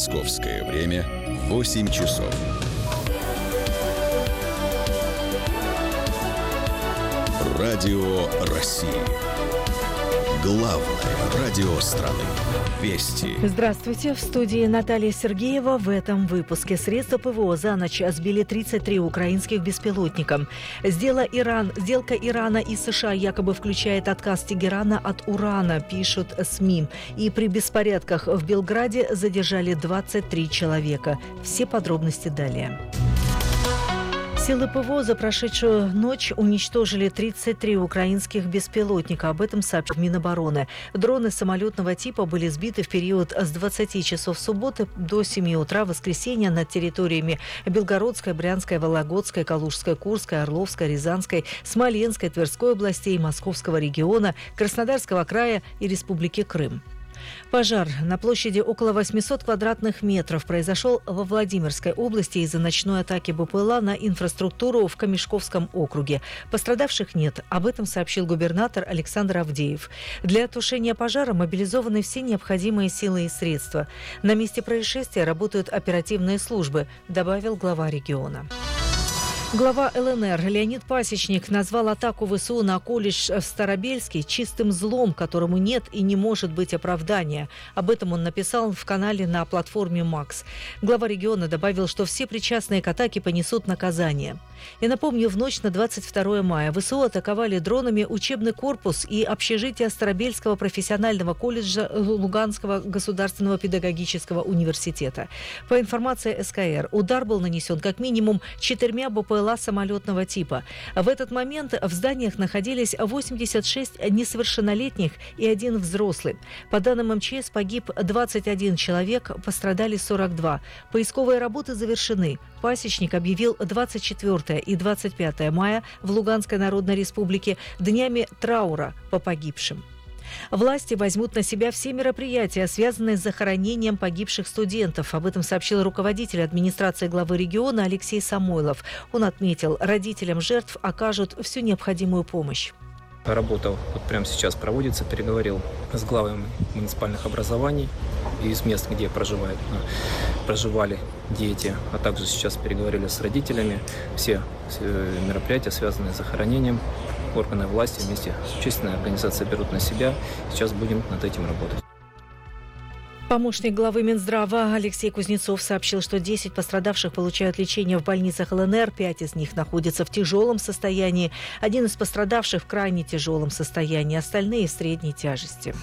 Московское время 8 часов. Радио России. Главное радио страны. Вести. Здравствуйте. В студии Наталья Сергеева. В этом выпуске средства ПВО за ночь сбили 33 украинских беспилотника. Сделка Ирана и США якобы включает отказ Тегерана от урана, пишут СМИ. И при беспорядках в Белграде задержали 23 человека. Все подробности далее. Силы ПВО за прошедшую ночь уничтожили 33 украинских беспилотника. Об этом сообщил Минобороны. Дроны самолетного типа были сбиты в период с 20 часов субботы до 7 утра воскресенья над территориями Белгородской, Брянской, Вологодской, Калужской, Курской, Орловской, Рязанской, Смоленской, Тверской областей, Московского региона, Краснодарского края и Республики Крым. Пожар на площади около 800 квадратных метров произошел во Владимирской области из-за ночной атаки БПЛА на инфраструктуру в Камешковском округе. Пострадавших нет. Об этом сообщил губернатор Александр Авдеев. Для тушения пожара мобилизованы все необходимые силы и средства. На месте происшествия работают оперативные службы, добавил глава региона. Глава ЛНР Леонид Пасечник назвал атаку ВСУ на колледж в Старобельске чистым злом, которому нет и не может быть оправдания. Об этом он написал в канале на платформе «Макс». Глава региона добавил, что все причастные к атаке понесут наказание. И напомню, в ночь на 22 мая ВСУ атаковали дронами учебный корпус и общежитие Старобельского профессионального колледжа Луганского государственного педагогического университета. По информации СКР, удар был нанесен как минимум 4 БПЛА самолетного типа. В этот момент в зданиях находились 86 несовершеннолетних и 1 взрослый. По данным МЧС, погиб 21 человек, пострадали 42. Поисковые работы завершены. Пасечник объявил 24 и 25 мая в Луганской Народной Республике днями траура по погибшим. Власти возьмут на себя все мероприятия, связанные с захоронением погибших студентов. Об этом сообщил руководитель администрации главы региона Алексей Самойлов. Он отметил, родителям жертв окажут всю необходимую помощь. Работа вот прямо сейчас проводится, переговорил с главами муниципальных образований из мест, где проживали дети, а также сейчас переговорили с родителями. Все мероприятия, связанные с захоронением, органы власти вместе с общественной организацией берут на себя. Сейчас будем над этим работать. Помощник главы Минздрава Алексей Кузнецов сообщил, что 10 пострадавших получают лечение в больницах ЛНР, 5 из них находятся в тяжелом состоянии, 1 из пострадавших в крайне тяжелом состоянии, остальные в средней тяжести.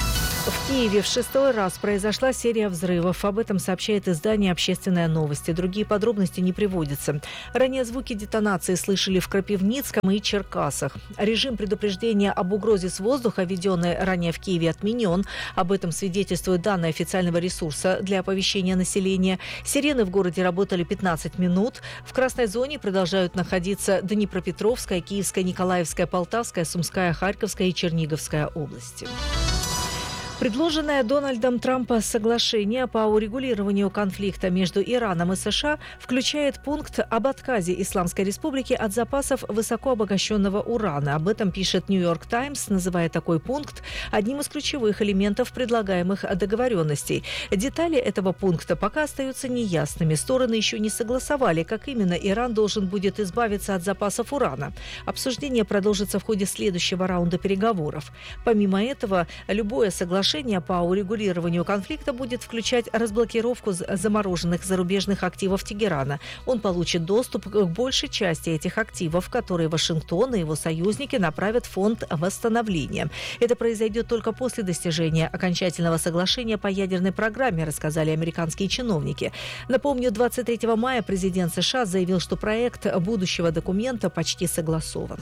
В Киеве в 6-й раз произошла серия взрывов. Об этом сообщает издание «Общественные новости». Другие подробности не приводятся. Ранее звуки детонации слышали в Крапивницком и Черкасах. Режим предупреждения об угрозе с воздуха, введенный ранее в Киеве, отменен. Об этом свидетельствуют данные официального ресурса для оповещения населения. Сирены в городе работали 15 минут. В красной зоне продолжают находиться Днепропетровская, Киевская, Николаевская, Полтавская, Сумская, Харьковская и Черниговская области. Предложенное Дональдом Трампом соглашение по урегулированию конфликта между Ираном и США включает пункт об отказе Исламской Республики от запасов высокообогащенного урана. Об этом пишет «Нью-Йорк Таймс», называя такой пункт одним из ключевых элементов предлагаемых договоренностей. Детали этого пункта пока остаются неясными. Стороны еще не согласовали, как именно Иран должен будет избавиться от запасов урана. Обсуждение продолжится в ходе следующего раунда переговоров. Помимо этого, любое соглашение по урегулированию конфликта будет включать разблокировку замороженных зарубежных активов Тегерана. Он получит доступ к большей части этих активов, которые Вашингтон и его союзники направят в фонд восстановления. Это произойдет только после достижения окончательного соглашения по ядерной программе, рассказали американские чиновники. Напомню, 23 мая президент США заявил, что проект будущего документа почти согласован.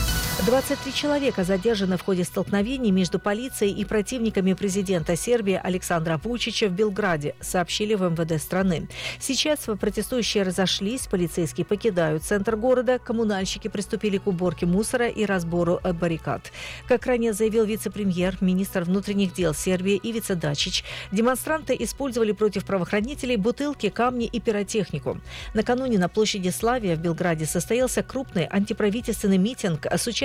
23 человека задержаны в ходе столкновений между полицией и противниками президента Сербии Александра Вучича в Белграде, сообщили в МВД страны. Сейчас протестующие разошлись, полицейские покидают центр города, коммунальщики приступили к уборке мусора и разбору баррикад. Как ранее заявил вице-премьер, министр внутренних дел Сербии Ивица Дачич, демонстранты использовали против правоохранителей бутылки, камни и пиротехнику. Накануне на площади Славия в Белграде состоялся крупный антиправительственный митинг с участием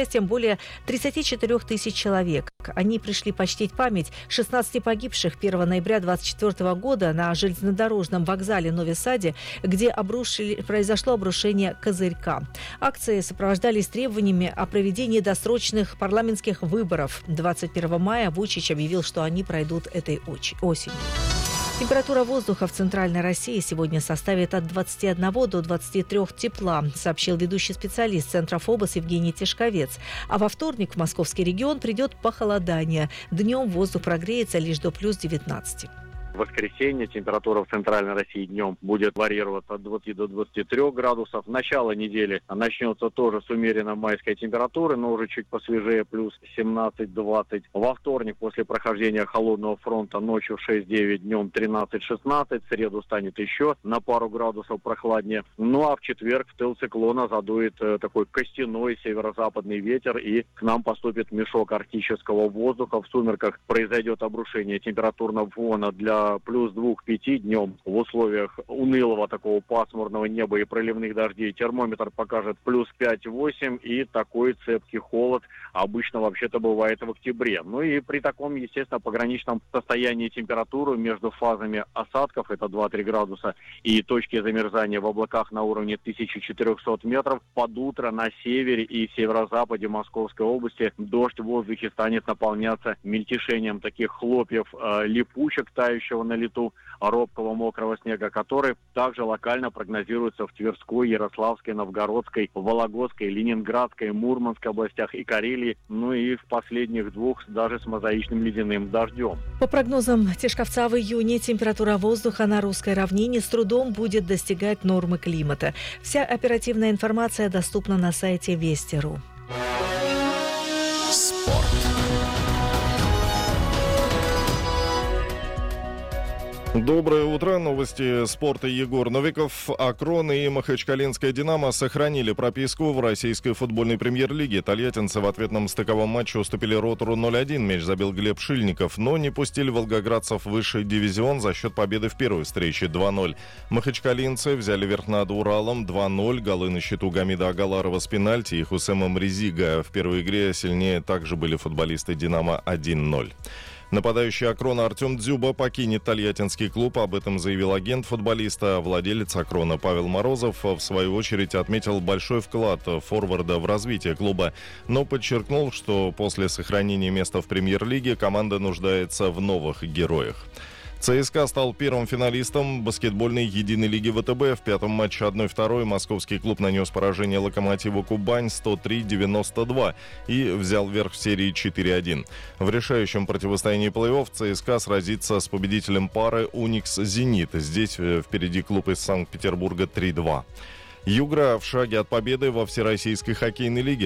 участием более 34 тысяч человек. Они пришли почтить память 16 погибших 1 ноября 2024 года на железнодорожном вокзале Нови-Саде, где произошло обрушение козырька. Акции сопровождались требованиями о проведении досрочных парламентских выборов. 21 мая Вучич объявил, что они пройдут этой осенью. Температура воздуха в Центральной России сегодня составит от 21 до 23 тепла, сообщил ведущий специалист Центра ФОБОС Евгений Тишковец. А во вторник в московский регион придет похолодание. Днем воздух прогреется лишь до плюс 19. В воскресенье температура в Центральной России днем будет варьироваться от 20 до 23 градусов. Начало недели начнется тоже с умеренной майской температуры, но уже чуть посвежее, плюс 17-20. Во вторник после прохождения холодного фронта ночью 6-9, днем 13-16. В среду станет еще на пару градусов прохладнее. Ну а в четверг в тыл циклона задует такой костяной северо-западный ветер, и к нам поступит мешок арктического воздуха. В сумерках произойдет обрушение температурного фона для плюс 2-5 днем в условиях унылого такого пасмурного неба и проливных дождей. Термометр покажет плюс 5-8, и такой цепкий холод обычно вообще-то бывает в октябре. Ну и при таком, естественно, пограничном состоянии температуры между фазами осадков, это 2-3 градуса, и точки замерзания в облаках на уровне 1400 метров, под утро на севере и северо-западе Московской области дождь в воздухе станет наполняться мельтешением таких хлопьев липучек, тающих на лету, робкого мокрого снега, который также локально прогнозируется в Тверской, Ярославской, Новгородской, Вологодской, Ленинградской, Мурманской областях и Карелии, ну и в последних двух даже с мозаичным ледяным дождем. По прогнозам Тишковца, в июне температура воздуха на русской равнине с трудом будет достигать нормы климата. Вся оперативная информация доступна на сайте Вести.ру. Спорт. Доброе утро. Новости спорта. Егор Новиков. Акрон и Махачкалинская «Динамо» сохранили прописку в российской футбольной премьер-лиге. Тольяттинцы в ответном стыковом матче уступили «Ротору» 0-1. Мяч забил Глеб Шильников, но не пустили волгоградцев в высший дивизион за счет победы в первой встрече 2-0. Махачкалинцы взяли верх над Уралом 2-0. Голы на счету Гамида Агаларова с пенальти и Хусема Мрезига. В первой игре сильнее также были футболисты «Динамо» 1-0. Нападающий Акрона Артем Дзюба покинет тольяттинский клуб. Об этом заявил агент футболиста. Владелец Акрона Павел Морозов, в свою очередь, отметил большой вклад форварда в развитие клуба, но подчеркнул, что после сохранения места в премьер-лиге команда нуждается в новых героях. ЦСКА стал первым финалистом баскетбольной единой лиги ВТБ. В пятом матче 1-2 московский клуб нанес поражение «Локомотиву Кубань» 103-92 и взял верх в серии 4-1. В решающем противостоянии плей-офф ЦСКА сразится с победителем пары «Уникс-Зенит». Здесь впереди клуб из Санкт-Петербурга 3-2. «Югра» в шаге от победы во Всероссийской хоккейной лиге.